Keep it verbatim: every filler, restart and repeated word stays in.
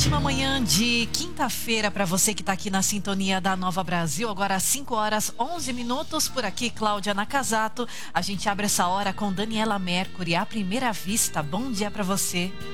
Ótima manhã de quinta-feira para você que está aqui na sintonia da Nova Brasil. Agora às cinco horas onze minutos. Por aqui, Cláudia Nakazato. A gente abre essa hora com Daniela Mercury, à primeira vista. Bom dia para você.